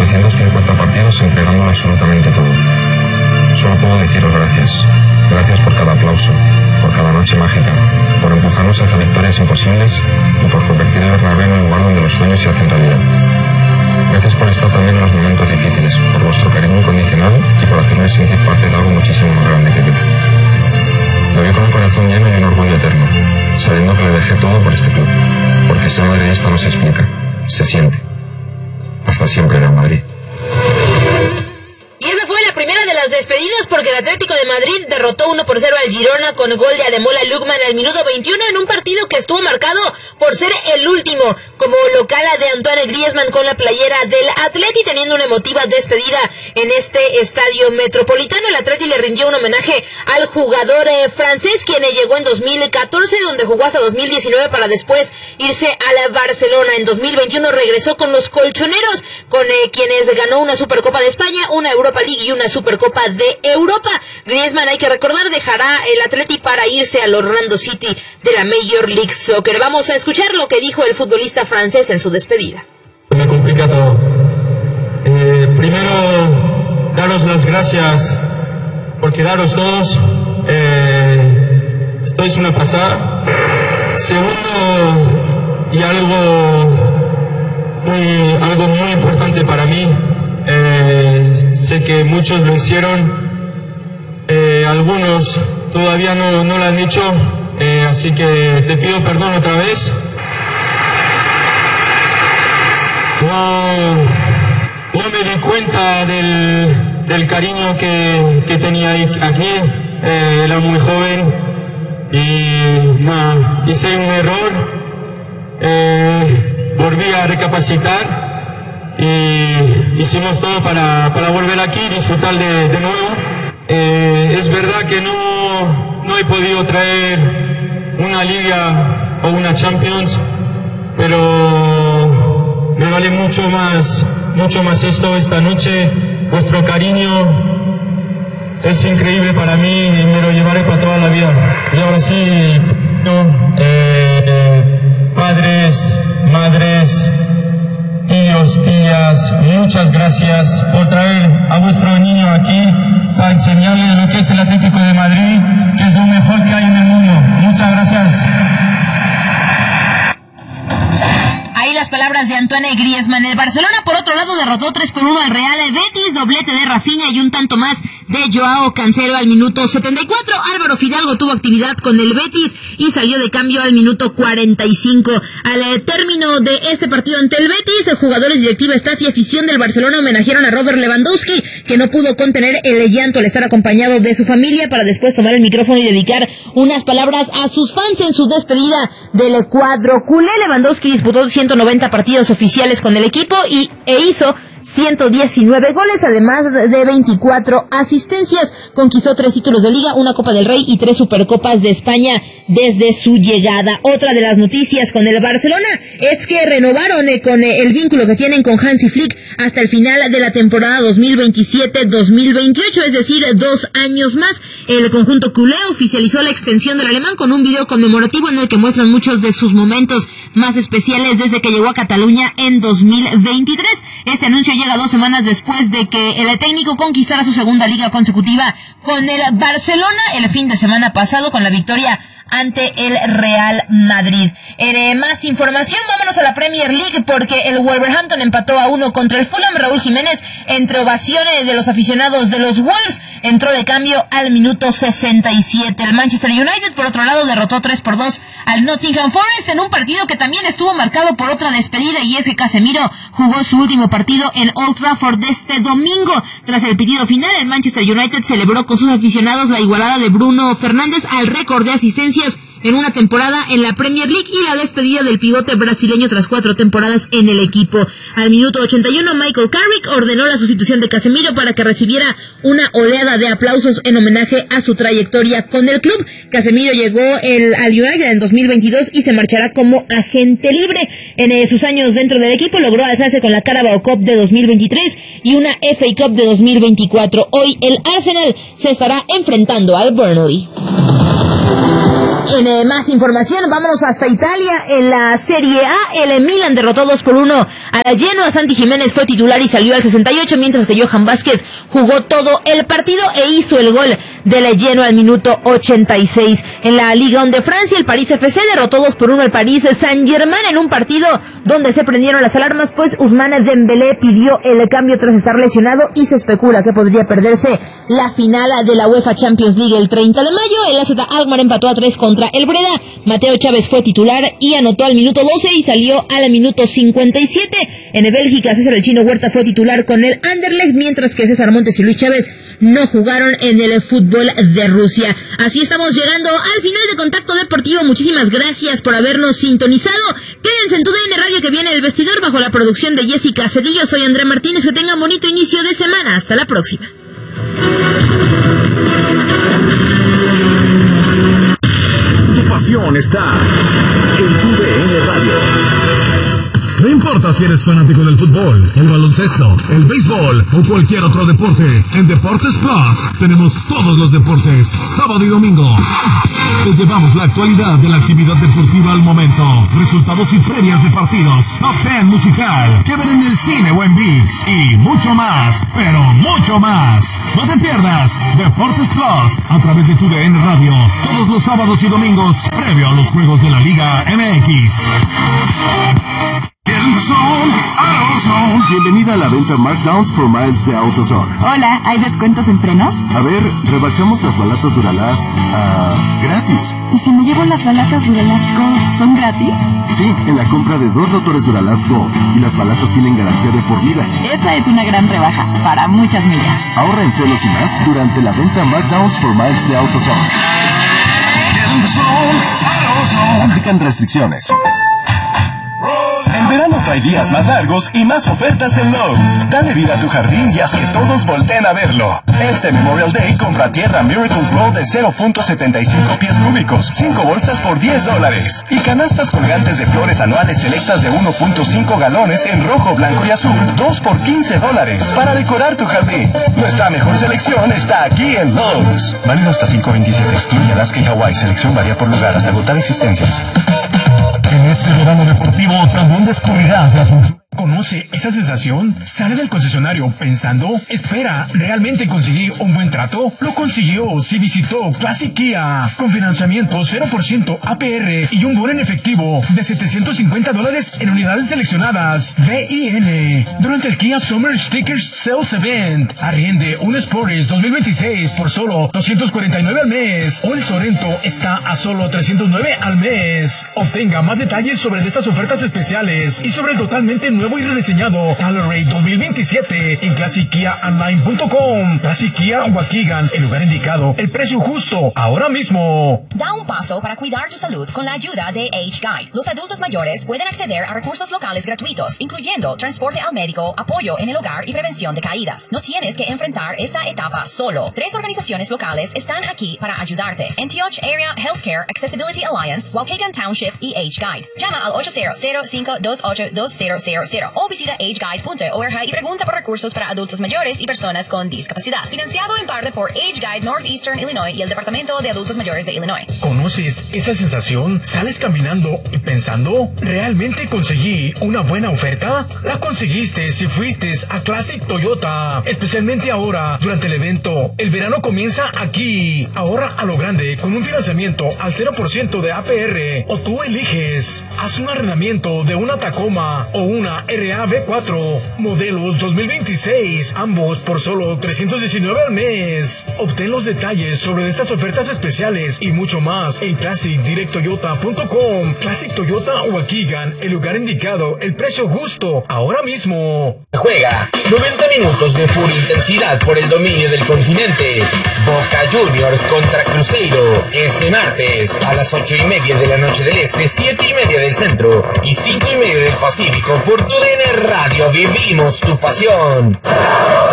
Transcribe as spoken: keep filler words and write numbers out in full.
novecientos cincuenta partidos entregándolo absolutamente todo. Solo puedo deciros gracias. Gracias por cada aplauso, por cada noche mágica, por empujarnos hacia victorias imposibles y por convertir el Bernabéu en un lugar donde los sueños se hacen realidad. Gracias por estar también en los momentos difíciles, por vuestro cariño incondicional y por hacerme sentir parte de algo muchísimo más grande que yo. Lo vi con el corazón lleno y un orgullo eterno, sabiendo que le dejé todo por este club, porque ser madridista no se explica, se siente. Hasta siempre, Real Madrid. Y esa fue la primera de las despedidas, porque el Atlético de Madrid derrotó uno por cero al Girona con gol de Ademola Lookman al minuto veintiuno en un partido que estuvo marcado por ser el último como local de Antoine Griezmann con la playera del Atleti, teniendo una emotiva despedida en este estadio metropolitano. El Atleti le rindió un homenaje al jugador eh, francés, quien eh, llegó en dos mil catorce, donde jugó hasta dos mil diecinueve para después irse a la Barcelona. En dos mil veintiuno regresó con los colchoneros, con eh, quienes ganó una Supercopa de España, una Europa League y una Supercopa de Europa. Griezmann, hay que recordar, dejará el Atleti para irse al Orlando City de la Major League Soccer. Vamos a escuchar lo que dijo el futbolista francés en su despedida. Me complica todo. Eh, primero, daros las gracias por quedaros todos. Eh, esto es una pasada. Segundo, y algo muy, algo muy importante para mí. Eh, sé que muchos lo hicieron, eh, algunos todavía no, no lo han hecho, eh, así que te pido perdón otra vez. No, no me di cuenta del, del cariño que, que tenía aquí, eh, era muy joven y no, hice un error, eh, volví a recapacitar. Y hicimos todo para, para volver aquí y disfrutar de, de nuevo. Eh, es verdad que no, no he podido traer una Liga o una Champions, pero me vale mucho más, mucho más esto esta noche. Vuestro cariño es increíble para mí y me lo llevaré para toda la vida. Y ahora sí, no, eh, eh, padres, madres, tíos, tías, muchas gracias por traer a vuestro niño aquí para enseñarle lo que es el Atlético de Madrid, que es lo mejor que hay en el mundo. Muchas gracias. Ahí las palabras de Antoine Griezmann. El Barcelona, por otro lado, derrotó tres por uno al Real Betis, doblete de Rafinha y un tanto más de Joao Cancelo al minuto setenta y cuatro. Álvaro Fidalgo tuvo actividad con el Betis y salió de cambio al minuto cuarenta y cinco. Al eh, término de este partido ante el Betis, jugadores, directiva, staff y afición del Barcelona homenajearon a Robert Lewandowski, que no pudo contener el llanto al estar acompañado de su familia, para después tomar el micrófono y dedicar unas palabras a sus fans en su despedida del cuadro culé. Lewandowski disputó ciento noventa partidos oficiales con el equipo y e hizo ciento diecinueve goles, además de veinticuatro asistencias. Conquistó tres títulos de Liga, una Copa del Rey y tres Supercopas de España desde su llegada. Otra de las noticias con el Barcelona es que renovaron eh, con eh, el vínculo que tienen con Hansi Flick hasta el final de la temporada dos mil veintisiete dos mil veintiocho, es decir, dos años más. El conjunto culé oficializó la extensión del alemán con un video conmemorativo en el que muestran muchos de sus momentos más especiales desde que llegó a Cataluña en dos mil veintitrés. Este anuncio llega dos semanas después de que el técnico conquistara su segunda liga consecutiva con el Barcelona el fin de semana pasado con la victoria ante el Real Madrid. Eh, más información, vámonos a la Premier League, porque el Wolverhampton empató a uno contra el Fulham. Raúl Jiménez, entre ovaciones de los aficionados de los Wolves, entró de cambio al minuto sesenta y siete. El Manchester United, por otro lado, derrotó tres por dos al Nottingham Forest en un partido que también estuvo marcado por otra despedida, y es que Casemiro jugó su último partido en Old Trafford de este domingo. Tras el pitido final, el Manchester United celebró con sus aficionados la igualada de Bruno Fernández al récord de asistencias en una temporada en la Premier League y la despedida del pivote brasileño tras cuatro temporadas en el equipo. Al minuto ochenta y uno, Michael Carrick ordenó la sustitución de Casemiro para que recibiera una oleada de aplausos en homenaje a su trayectoria con el club. Casemiro llegó el, al United en dos mil veintidós y se marchará como agente libre. En eh, sus años dentro del equipo logró alzarse con la Carabao Cup de dos mil veintitrés y una F A Cup de dos mil veinticuatro. Hoy el Arsenal se estará enfrentando al Burnley. En eh, más información, vámonos hasta Italia. En la Serie A, el Milan derrotó dos por uno a la Genoa. Santi Jiménez fue titular y salió al sesenta y ocho, mientras que Johan Vázquez jugó todo el partido e hizo el gol de la Genoa al minuto ochenta y seis. En la Liga uno de Francia, el París F C derrotó dos por uno al París Saint-Germain en un partido donde se prendieron las alarmas, pues Ousmane Dembélé pidió el cambio tras estar lesionado y se especula que podría perderse la final de la UEFA Champions League el treinta de mayo. El A Z Alkmaar empató a tres contra el Breda. Mateo Chávez fue titular y anotó al minuto doce y salió al minuto cincuenta y siete. En Bélgica, César el Chino Huerta fue titular con el Anderlecht, mientras que César Montes y Luis Chávez no jugaron en el fútbol de Rusia. Así estamos llegando al final de Contacto Deportivo. Muchísimas gracias por habernos sintonizado. Quédense en tu D N Radio, que viene El Vestidor bajo la producción de Jessica Cedillo. Soy Andrea Martínez. Que tengan bonito inicio de semana. Hasta la próxima. Tu pasión está en tu D N Radio. No importa si eres fanático del fútbol, el baloncesto, el béisbol o cualquier otro deporte, en Deportes Plus tenemos todos los deportes, sábado y domingo. Te llevamos la actualidad de la actividad deportiva al momento, resultados y previas de partidos, top diez musical, que ver en el cine o en ViX, y mucho más, pero mucho más. No te pierdas Deportes Plus a través de tu D N Radio, todos los sábados y domingos, previo a los juegos de la Liga M X. Bienvenida a la venta Markdowns for Miles de AutoZone. Hola, ¿hay descuentos en frenos? A ver, rebajamos las balatas Duralast a gratis. ¿Y si me llevo las balatas Duralast Gold, son gratis? Sí, en la compra de dos rotores Duralast Gold. Y las balatas tienen garantía de por vida. Esa es una gran rebaja, para muchas millas. Ahorra en frenos y más durante la venta Markdowns for Miles de AutoZone. Aplican restricciones. El verano trae días más largos y más ofertas en Lowe's. Dale vida a tu jardín y haz que todos volteen a verlo. Este Memorial Day compra tierra Miracle Grow de cero punto setenta y cinco pies cúbicos, cinco bolsas por diez dólares. Y canastas colgantes de flores anuales selectas de uno punto cinco galones en rojo, blanco y azul, dos por quince dólares. Para decorar tu jardín. Nuestra mejor selección está aquí en Lowe's. Válido hasta cinco veintisiete. Excluye Alaska y Hawái. Selección varía por lugar hasta agotar existencias. En este verano deportivo también descubrirás la cultura. ¿Conoce esa sensación? Sale del concesionario pensando, espera, ¿realmente conseguí un buen trato? Lo consiguió si visitó Classic Kia, con financiamiento cero por ciento A P R y un bono en efectivo de setecientos cincuenta dólares en unidades seleccionadas. V I N. Durante el Kia Summer Stickers Sales Event, arriende un Sportage dos mil veintiséis por solo doscientos cuarenta y nueve al mes, o el Sorento está a solo trescientos nueve al mes. Obtenga más detalles sobre estas ofertas especiales y sobre el totalmente nuevo y rediseñado Talorade dos mil veintisiete en classic kia online punto com. Classic Kia Waukegan, el lugar indicado, el precio justo, ahora mismo. Da un paso para cuidar tu salud con la ayuda de Age Guide. Los adultos mayores pueden acceder a recursos locales gratuitos, incluyendo transporte al médico, apoyo en el hogar y prevención de caídas. No tienes que enfrentar esta etapa solo. Tres organizaciones locales están aquí para ayudarte: Antioch Area Healthcare Accessibility Alliance, Waukegan Township y Age Guide. Llama al ocho cero cero, cinco dos ocho, dos cero cero cero o visita age guide punto org y pregunta por recursos para adultos mayores y personas con discapacidad. Financiado en parte por Age Guide Northeastern Illinois y el Departamento de Adultos Mayores de Illinois. ¿Conoces esa sensación? ¿Sales caminando y pensando, ¿realmente conseguí una buena oferta? La conseguiste si fuiste a Classic Toyota. Especialmente ahora, durante el evento. El verano comienza aquí. Ahorra a lo grande con un financiamiento al cero por ciento de A P R. O tú eliges. Haz un arrendamiento de una Tacoma o una R A V cuatro, modelos dos mil veintiséis, ambos por solo trescientos diecinueve al mes. Obtén los detalles sobre estas ofertas especiales y mucho más en classic direct toyota punto com. Classic Toyota Waukegan, el lugar indicado, el precio justo, ahora mismo. Juega noventa minutos de pura intensidad por el dominio del continente. Boca Juniors contra Cruzeiro, este martes a las ocho y media de la noche del este, siete y media del centro y cinco y media del Pacífico por tu D N Radio. Vivimos tu pasión.